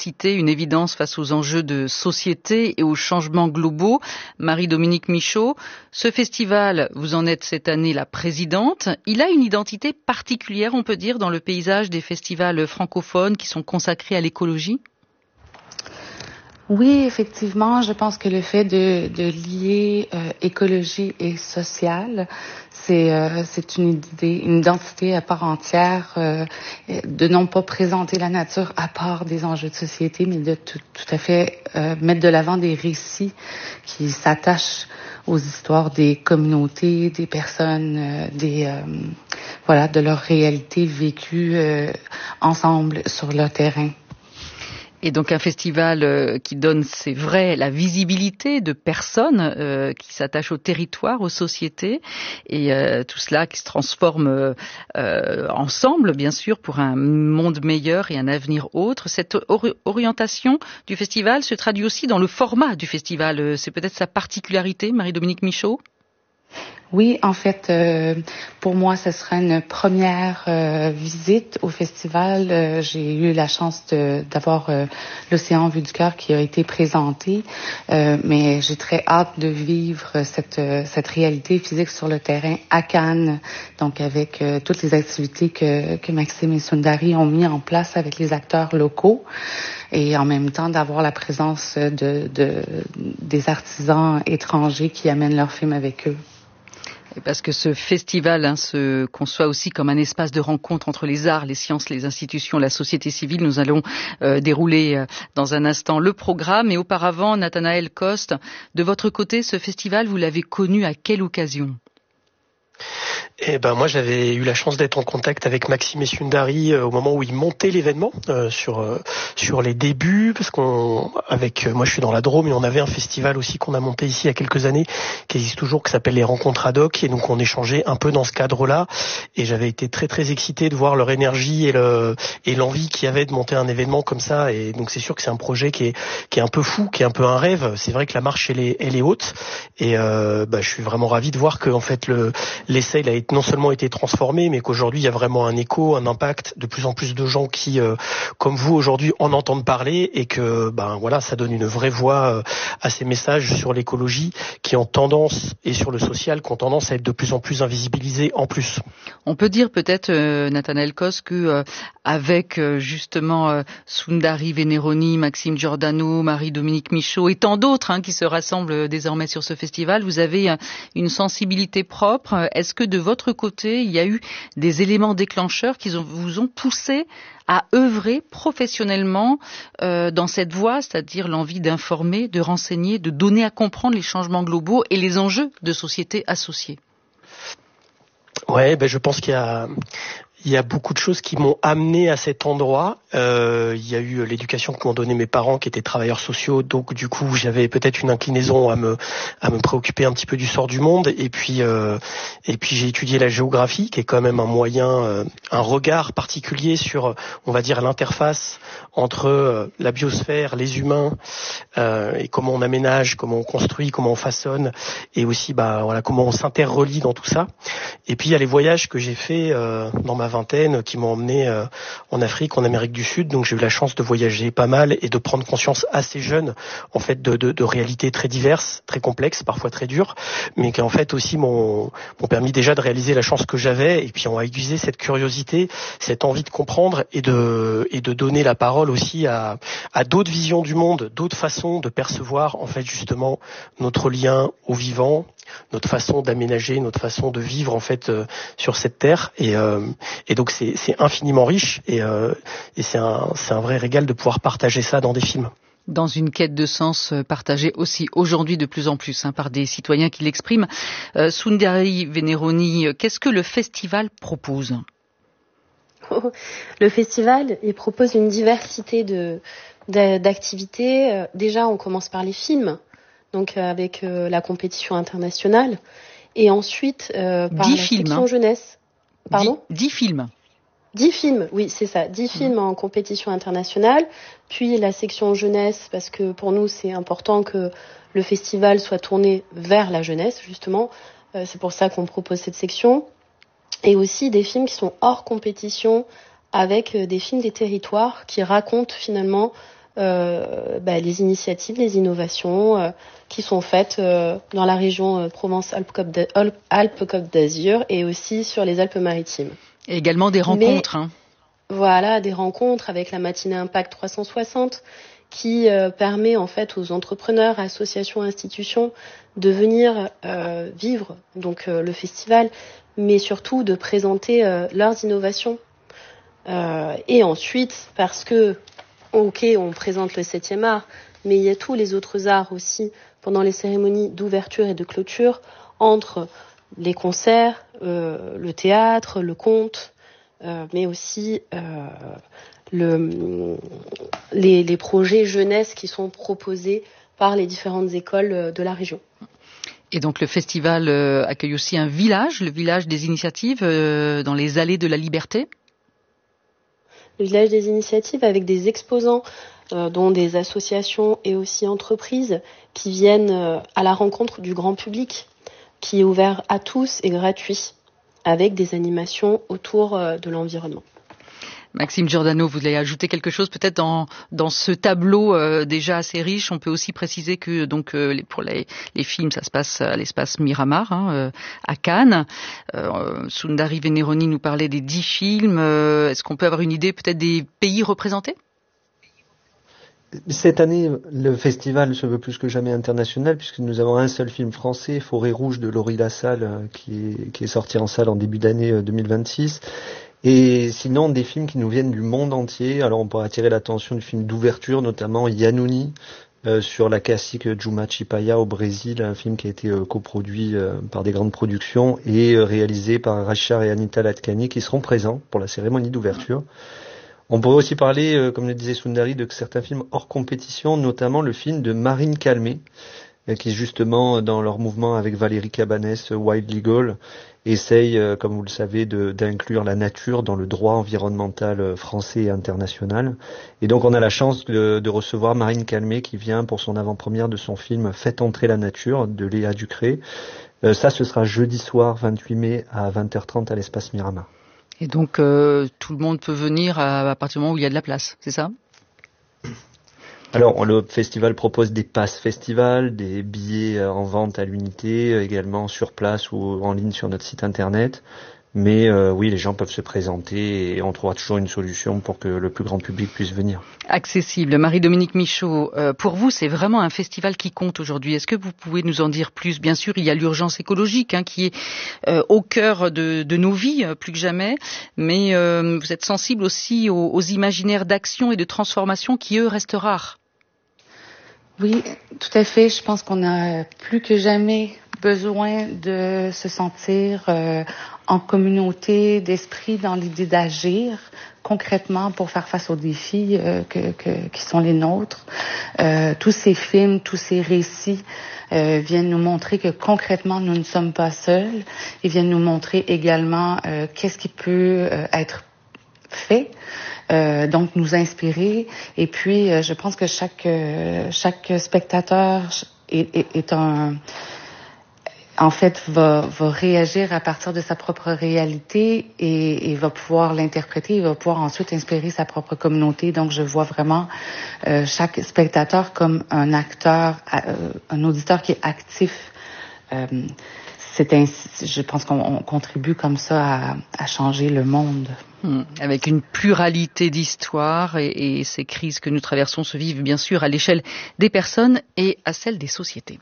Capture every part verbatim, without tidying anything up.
diversité, une évidence face aux enjeux de société et aux changements globaux. Marie-Dominique Michaud, ce festival, vous en êtes cette année la présidente. Il a une identité particulière, on peut dire, dans le paysage des festivals francophones qui sont consacrés à l'écologie? Oui, effectivement, je pense que le fait de, de lier euh, écologie et social, c'est euh, c'est une idée, une identité à part entière, euh, de non pas présenter la nature à part des enjeux de société, mais de tout, tout à fait euh, mettre de l'avant des récits qui s'attachent aux histoires des communautés, des personnes, euh, des euh, voilà, de leur réalité vécue euh, ensemble sur le terrain. Et donc un festival euh, qui donne, c'est vrai, la visibilité de personnes euh, qui s'attachent au territoire, aux sociétés, et euh, tout cela qui se transforme euh, ensemble, bien sûr, pour un monde meilleur et un avenir autre. Cette or- orientation du festival se traduit aussi dans le format du festival. C'est peut-être sa particularité, Marie-Dominique Michaud? Oui, en fait, euh, pour moi, ce sera une première euh, visite au festival. Euh, j'ai eu la chance de, d'avoir euh, l'Océan Vue du Cœur qui a été présenté, euh, mais j'ai très hâte de vivre cette, cette réalité physique sur le terrain à Cannes, donc avec euh, toutes les activités que, que Maxime et Sundari ont mis en place avec les acteurs locaux, et en même temps d'avoir la présence de, de, des artisans étrangers qui amènent leurs films avec eux. Parce que ce festival hein, se conçoit aussi comme un espace de rencontre entre les arts, les sciences, les institutions, la société civile. Nous allons euh, dérouler euh, dans un instant le programme. Et auparavant, Nathanaël Coste, de votre côté, ce festival, vous l'avez connu à quelle occasion ? Eh ben moi j'avais eu la chance d'être en contact avec Maxime et Sundari euh, au moment où ils montaient l'événement euh, sur euh, sur les débuts, parce qu'on avec euh, moi je suis dans la Drôme et on avait un festival aussi qu'on a monté ici il y a quelques années qui existe toujours, qui s'appelle les Rencontres ad hoc, et donc on échangeait un peu dans ce cadre-là, et j'avais été très très excité de voir leur énergie et le et l'envie qu'il y avait de monter un événement comme ça. Et donc c'est sûr que c'est un projet qui est qui est un peu fou, qui est un peu un rêve. C'est vrai que la marche elle est elle est haute, et euh, bah je suis vraiment ravi de voir que en fait le l'essai il a été non seulement été transformé, mais qu'aujourd'hui il y a vraiment un écho, un impact, de plus en plus de gens qui, euh, comme vous aujourd'hui, en entendent parler, et que ben voilà, ça donne une vraie voix euh, à ces messages sur l'écologie qui ont tendance, et sur le social, qui ont tendance à être de plus en plus invisibilisés en plus. On peut dire peut-être, euh, Nathanaël Coste, que euh, avec euh, justement euh, Sundari Veneroni, Maxime Giordano, Marie-Dominique Michaud et tant d'autres hein, qui se rassemblent désormais sur ce festival, vous avez euh, une sensibilité propre. Est-ce que de votre côté, il y a eu des éléments déclencheurs qui ont, vous ont poussé à œuvrer professionnellement euh, dans cette voie, c'est-à-dire l'envie d'informer, de renseigner, de donner à comprendre les changements globaux et les enjeux de société associés? Ouais, ben je pense qu'il y a il y a beaucoup de choses qui m'ont amené à cet endroit. Euh, il y a eu l'éducation que m'ont donné mes parents qui étaient travailleurs sociaux, donc du coup j'avais peut-être une inclinaison à me à me préoccuper un petit peu du sort du monde. Et puis euh, et puis j'ai étudié la géographie, qui est quand même un moyen, euh, un regard particulier sur, on va dire, l'interface entre euh, la biosphère, les humains, euh, et comment on aménage, comment on construit, comment on façonne, et aussi bah voilà comment on s'interrelie dans tout ça. Et puis il y a les voyages que j'ai faits euh, dans ma vingtaine qui m'ont emmené euh, en Afrique, en Amérique du Sud. Donc j'ai eu la chance de voyager pas mal et de prendre conscience assez jeune en fait de, de, de réalités très diverses, très complexes, parfois très dures, mais qui en fait aussi m'ont, m'ont permis déjà de réaliser la chance que j'avais, et puis ont aiguisé cette curiosité, cette envie de comprendre et de et de donner la parole aussi à à d'autres visions du monde, d'autres façons de percevoir en fait justement notre lien au vivant, notre façon d'aménager, notre façon de vivre en fait euh, sur cette terre. Et euh, et donc c'est c'est infiniment riche, et euh, et c'est un c'est un vrai régal de pouvoir partager ça dans des films. Dans une quête de sens partagée aussi aujourd'hui de plus en plus hein, par des citoyens qui l'expriment. Euh, Sundari Veneroni, qu'est-ce que le festival propose ? Le festival, il propose une diversité de, de d'activités. Déjà, on commence par les films, donc avec euh, la compétition internationale, et ensuite euh, par la films, section hein. jeunesse. Pardon ? Dix, dix films. Dix films, oui, c'est ça. Dix mmh. films en compétition internationale, puis la section jeunesse, parce que pour nous, c'est important que le festival soit tourné vers la jeunesse, justement. Euh, c'est pour ça qu'on propose cette section. Et aussi des films qui sont hors compétition, avec euh, des films des territoires qui racontent finalement euh, bah, les initiatives, les innovations euh, qui sont faites euh, dans la région euh, Provence-Alpes-Côte d'Azur et aussi sur les Alpes-Maritimes. Et également des rencontres. Mais, hein. Voilà, des rencontres avec la matinée Impact trois cent soixante qui euh, permet en fait aux entrepreneurs, associations, institutions de venir euh, vivre donc euh, le festival, mais surtout de présenter euh, leurs innovations. Euh, et ensuite, parce que, ok, on présente le septième art, mais il y a tous les autres arts aussi pendant les cérémonies d'ouverture et de clôture, entre les concerts, euh, le théâtre, le conte, euh, mais aussi euh, le, les, les projets jeunesse qui sont proposés par les différentes écoles de la région. Et donc le festival euh, accueille aussi un village, le village des initiatives euh, dans les allées de la Liberté. Le village des initiatives avec des exposants euh, dont des associations et aussi entreprises qui viennent euh, à la rencontre du grand public, qui est ouvert à tous et gratuit, avec des animations autour euh, de l'environnement. Maxime Giordano, vous voulez ajouter quelque chose peut-être dans dans ce tableau euh, déjà assez riche. On peut aussi préciser que donc euh, les, pour les, les films, ça se passe à l'espace Miramar hein, euh, à Cannes. Euh, Sundari Veneroni nous parlait des dix films. Euh, est-ce qu'on peut avoir une idée peut-être des pays représentés ? Cette année, le festival se veut plus que jamais international puisque nous avons un seul film français, Forêt rouge de Laurie Lassalle, qui est, qui est sorti en salle en début d'année deux mille vingt-six. Et sinon, des films qui nous viennent du monde entier. Alors, on pourrait attirer l'attention du film d'ouverture, notamment Yanuni, euh, sur la classique Juma Chipaya au Brésil, un film qui a été euh, coproduit euh, par des grandes productions et euh, réalisé par Rachar et Anita Latkani, qui seront présents pour la cérémonie d'ouverture. On pourrait aussi parler, euh, comme le disait Sundari, de certains films hors compétition, notamment le film de Marine Calmé, euh, qui justement, dans leur mouvement avec Valérie Cabanès, Wild Legal, essaye, euh, comme vous le savez, de, d'inclure la nature dans le droit environnemental français et international. Et donc on a la chance de, de recevoir Marine Calmé qui vient pour son avant-première de son film Faites entrer la nature de Léa Ducré. Euh, ça, ce sera jeudi soir, vingt-huit mai, à vingt heures trente à l'espace Miramar. Et donc euh, tout le monde peut venir à, à partir du moment où il y a de la place, c'est ça ? Alors, le festival propose des passes festival, des billets en vente à l'unité, également sur place ou en ligne sur notre site internet. Mais euh, oui, les gens peuvent se présenter et on trouvera toujours une solution pour que le plus grand public puisse venir. Accessible. Marie-Dominique Michaud, euh, pour vous, c'est vraiment un festival qui compte aujourd'hui. Est-ce que vous pouvez nous en dire plus ? Bien sûr, il y a l'urgence écologique hein, qui est euh, au cœur de, de nos vies, euh, plus que jamais. Mais euh, vous êtes sensible aussi aux, aux imaginaires d'action et de transformation qui, eux, restent rares. Oui, tout à fait. Je pense qu'on a plus que jamais besoin de se sentir euh, en communauté d'esprit dans l'idée d'agir concrètement pour faire face aux défis euh, que, que, qui sont les nôtres. Euh, tous ces films, tous ces récits euh, viennent nous montrer que concrètement nous ne sommes pas seuls. Ils viennent nous montrer également euh, qu'est-ce qui peut euh, être fait. Euh, donc nous inspirer et puis euh, je pense que chaque euh, chaque spectateur est, est, est un en fait va va réagir à partir de sa propre réalité et, et va pouvoir l'interpréter, il va pouvoir ensuite inspirer sa propre communauté. Donc je vois vraiment euh, chaque spectateur comme un acteur, euh, un auditeur qui est actif. Euh, c'est ainsi, je pense qu'on contribue comme ça à, à changer le monde. Mmh. Avec une pluralité d'histoires et, et ces crises que nous traversons se vivent bien sûr à l'échelle des personnes et à celle des sociétés.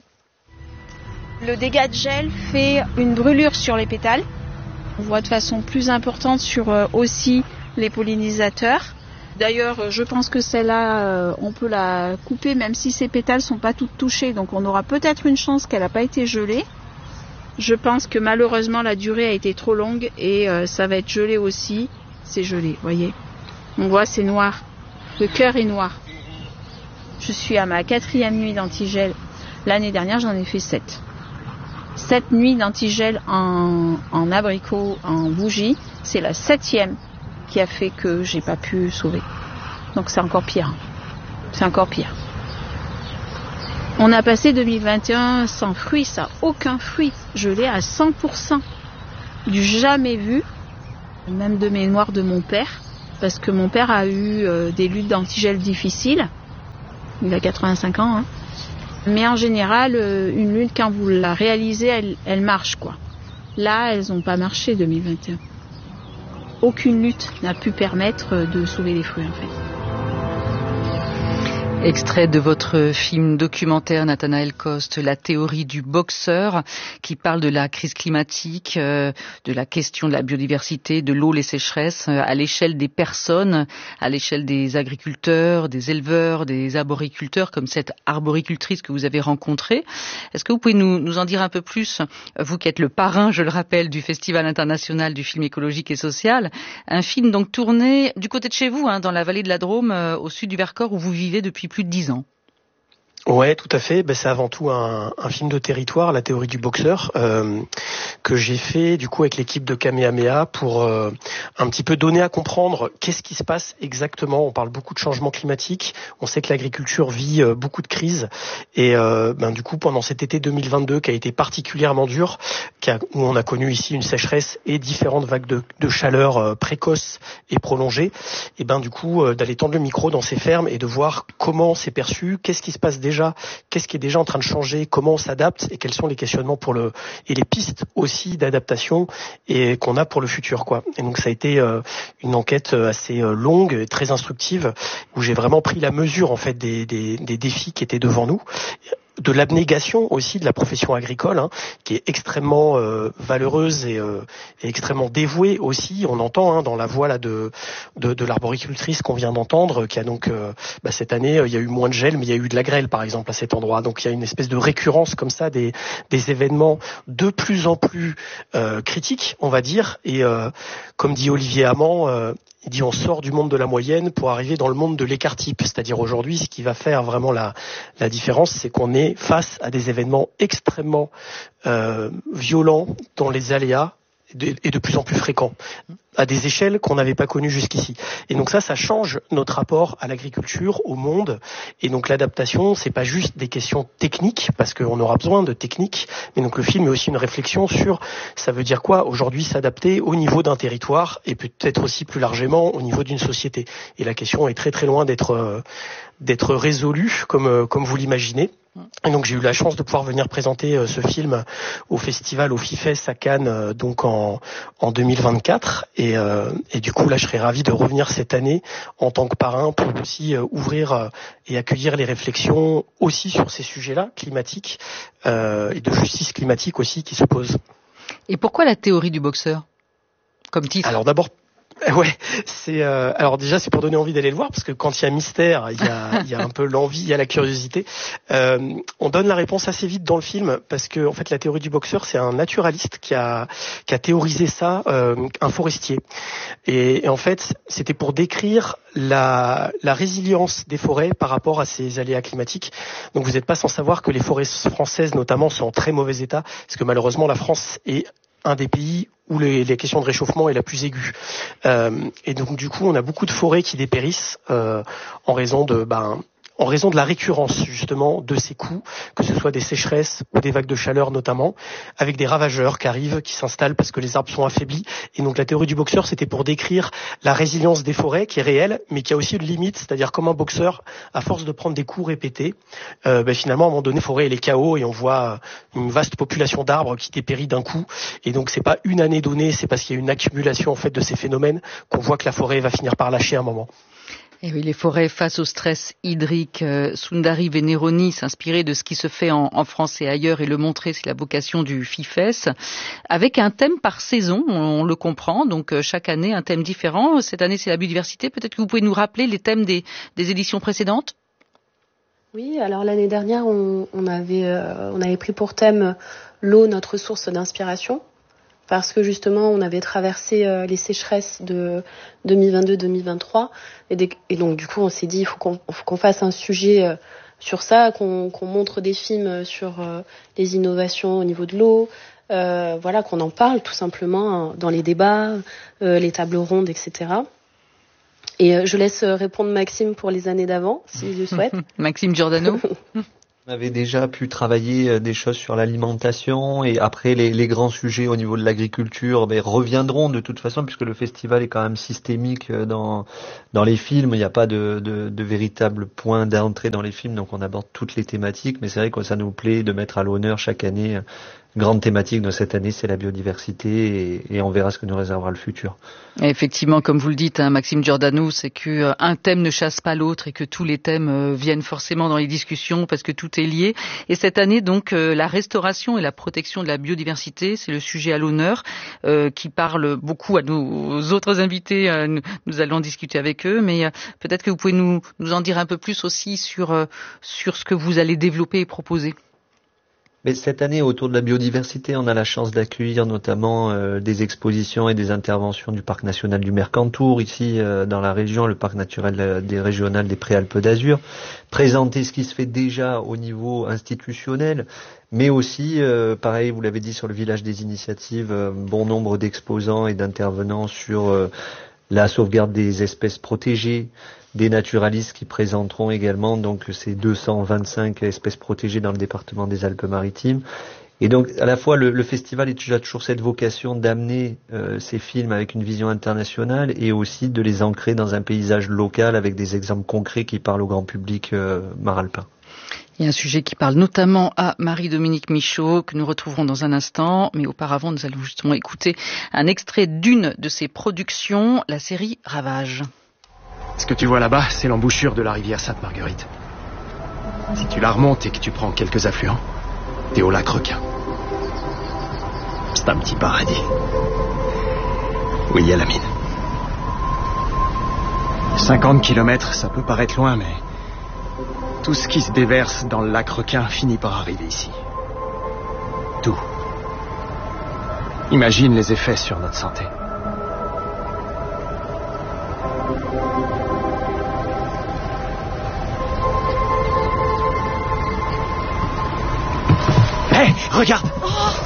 Le dégât de gel fait une brûlure sur les pétales. On voit de façon plus importante sur euh, aussi les pollinisateurs. D'ailleurs, je pense que celle-là, euh, on peut la couper même si ces pétales sont pas toutes touchées. Donc on aura peut-être une chance qu'elle n'a pas été gelée. Je pense que malheureusement la durée a été trop longue et euh, ça va être gelé aussi. C'est gelé, voyez. On voit, c'est noir. Le cœur est noir. Je suis à ma quatrième nuit d'antigel. L'année dernière, j'en ai fait sept. Sept nuits d'antigel en, en abricot, en bougie. C'est la septième qui a fait que j'ai pas pu sauver. Donc c'est encore pire. C'est encore pire. On a passé deux mille vingt et un sans fruits, ça, aucun fruit. Gelé à cent pour cent. Du jamais vu. Même de mémoire de mon père, parce que mon père a eu euh, des luttes d'antigel difficiles. il a quatre-vingt-cinq ans. Hein. Mais en général, une lutte, quand vous la réalisez, elle, elle marche, quoi. Là, elles n'ont pas marché deux mille vingt et un. Aucune lutte n'a pu permettre de sauver les fruits, en fait. Extrait de votre film documentaire, Nathanaël Coste, La théorie du boxeur, qui parle de la crise climatique, euh, de la question de la biodiversité, de l'eau, les sécheresses, euh, à l'échelle des personnes, à l'échelle des agriculteurs, des éleveurs, des arboriculteurs, comme cette arboricultrice que vous avez rencontrée. Est-ce que vous pouvez nous, nous en dire un peu plus, vous qui êtes le parrain, je le rappelle, du Festival international du film écologique et social, un film donc tourné du côté de chez vous, hein, dans la vallée de la Drôme, euh, au sud du Vercors, où vous vivez depuis plus de dix ans. Ouais, tout à fait. Ben, c'est avant tout un, un film de territoire, La théorie du boxeur, euh, que j'ai fait du coup avec l'équipe de Kamehameha pour euh, un petit peu donner à comprendre qu'est-ce qui se passe exactement. On parle beaucoup de changement climatique. On sait que l'agriculture vit euh, beaucoup de crises et euh, ben du coup pendant cet été deux mille vingt-deux qui a été particulièrement dur, qui a, où on a connu ici une sécheresse et différentes vagues de, de chaleur euh, précoces et prolongées. Et ben du coup euh, d'aller tendre le micro dans ces fermes et de voir comment c'est perçu, qu'est-ce qui se passe déjà. Déjà, qu'est-ce qui est déjà en train de changer, comment on s'adapte et quels sont les questionnements pour le et les pistes aussi d'adaptation et qu'on a pour le futur, quoi. Et donc ça a été euh, une enquête assez euh, longue, et très instructive, où j'ai vraiment pris la mesure en fait des, des, des défis qui étaient devant nous, de l'abnégation aussi de la profession agricole, hein, qui est extrêmement euh, valeureuse et, euh, et extrêmement dévouée aussi. On entend hein, dans la voix là de de, de l'arboricultrice qu'on vient d'entendre, qui a donc euh, bah, cette année euh, il y a eu moins de gel, mais il y a eu de la grêle par exemple à cet endroit. Donc il y a une espèce de récurrence comme ça des des événements de plus en plus euh, critiques, on va dire. Et euh, comme dit Olivier Hamon, euh, il dit on sort du monde de la moyenne pour arriver dans le monde de l'écart type. C'est-à-dire aujourd'hui, ce qui va faire vraiment la, la différence, c'est qu'on est face à des événements extrêmement euh, violents dans les aléas de, et de plus en plus fréquents, à des échelles qu'on n'avait pas connues jusqu'ici. Et donc ça, ça change notre rapport à l'agriculture, au monde. Et donc l'adaptation, c'est pas juste des questions techniques, parce qu'on aura besoin de techniques, mais donc le film est aussi une réflexion sur, ça veut dire quoi aujourd'hui s'adapter au niveau d'un territoire et peut-être aussi plus largement au niveau d'une société. Et la question est très très loin d'être euh, d'être résolue comme euh, comme vous l'imaginez. Et donc j'ai eu la chance de pouvoir venir présenter euh, ce film au festival au FIFES à Cannes euh, donc en en deux mille vingt-quatre et euh, et du coup là je serais ravi de revenir cette année en tant que parrain pour aussi euh, ouvrir euh, et accueillir les réflexions aussi sur ces sujets-là climatiques euh, et de justice climatique aussi qui se posent. Et pourquoi la théorie du boxeur comme titre? Alors d'abord ouais, c'est euh, alors déjà c'est pour donner envie d'aller le voir parce que quand il y a mystère, il y a il y a un peu l'envie, il y a la curiosité. Euh, on donne la réponse assez vite dans le film parce que en fait la théorie du boxeur c'est un naturaliste qui a qui a théorisé ça, euh, un forestier. Et, et en fait c'était pour décrire la la résilience des forêts par rapport à ces aléas climatiques. Donc vous n'êtes pas sans savoir que les forêts françaises notamment sont en très mauvais état parce que malheureusement la France est un des pays où les, les questions de réchauffement est la plus aiguë. Euh, et donc du coup, on a beaucoup de forêts qui dépérissent euh, en raison de ben en raison de la récurrence justement de ces coups, que ce soit des sécheresses ou des vagues de chaleur notamment, avec des ravageurs qui arrivent, qui s'installent parce que les arbres sont affaiblis. Et donc la théorie du boxeur, c'était pour décrire la résilience des forêts qui est réelle, mais qui a aussi une limite, c'est-à-dire comme un boxeur, à force de prendre des coups répétés, euh, ben finalement à un moment donné, forêt elle est K O et on voit une vaste population d'arbres qui dépérit d'un coup. Et donc c'est pas une année donnée, c'est parce qu'il y a une accumulation en fait de ces phénomènes qu'on voit que la forêt va finir par lâcher à un moment. Et oui, les forêts face au stress hydrique. Euh, Sundari Veneroni s'inspirer de ce qui se fait en, en France et ailleurs et le montrer, c'est la vocation du FIFES, avec un thème par saison, on, on le comprend, donc euh, chaque année un thème différent. Cette année c'est la biodiversité, peut-être que vous pouvez nous rappeler les thèmes des, des éditions précédentes? Oui, alors l'année dernière on, on, avait, euh, on avait pris pour thème l'eau, notre source d'inspiration. Parce que justement, on avait traversé euh, les sécheresses de deux mille vingt-deux deux mille vingt-trois. Et, des, et donc, du coup, on s'est dit, il faut qu'on, faut qu'on fasse un sujet euh, sur ça, qu'on, qu'on montre des films sur euh, les innovations au niveau de l'eau. Euh, voilà, qu'on en parle tout simplement hein, dans les débats, euh, les tables rondes, et cetera. Et euh, je laisse répondre Maxime pour les années d'avant, s'il le souhaite. Maxime Giordano. On avait déjà pu travailler des choses sur l'alimentation et après les, les grands sujets au niveau de l'agriculture ben, reviendront de toute façon puisque le festival est quand même systémique dans dans les films. Il n'y a pas de, de, de véritable point d'entrée dans les films, donc on aborde toutes les thématiques. Mais c'est vrai que ça nous plaît de mettre à l'honneur chaque année. Grande thématique de cette année, c'est la biodiversité et, et on verra ce que nous réservera le futur. Et effectivement, comme vous le dites, hein, Maxime Giordano, c'est que euh, un thème ne chasse pas l'autre et que tous les thèmes euh, viennent forcément dans les discussions parce que tout est lié. Et cette année, donc, euh, la restauration et la protection de la biodiversité, c'est le sujet à l'honneur euh, qui parle beaucoup à nos autres invités. Euh, nous, nous allons discuter avec eux, mais euh, peut-être que vous pouvez nous, nous en dire un peu plus aussi sur, euh, sur ce que vous allez développer et proposer. Mais cette année, autour de la biodiversité, on a la chance d'accueillir notamment euh, des expositions et des interventions du Parc national du Mercantour, ici euh, dans la région, le Parc naturel euh, des régionales des Préalpes d'Azur, présenter ce qui se fait déjà au niveau institutionnel, mais aussi, euh, pareil, vous l'avez dit, sur le village des initiatives, euh, bon nombre d'exposants et d'intervenants sur euh, la sauvegarde des espèces protégées, des naturalistes qui présenteront également donc ces deux cent vingt-cinq espèces protégées dans le département des Alpes-Maritimes. Et donc à la fois le, le festival est déjà toujours cette vocation d'amener euh, ces films avec une vision internationale et aussi de les ancrer dans un paysage local avec des exemples concrets qui parlent au grand public euh, maralpin. Il y a un sujet qui parle notamment à Marie-Dominique Michaud, que nous retrouverons dans un instant. Mais auparavant, nous allons justement écouter un extrait d'une de ses productions, la série Ravage. Ce que tu vois là-bas, c'est l'embouchure de la rivière Sainte-Marguerite. Si tu la remontes et que tu prends quelques affluents, t'es au lac Requin. C'est un petit paradis. Oui, il y a la mine. cinquante kilomètres, ça peut paraître loin, mais tout ce qui se déverse dans le lac Requin finit par arriver ici. Tout. Imagine les effets sur notre santé. Hé, hey, regarde! Oh,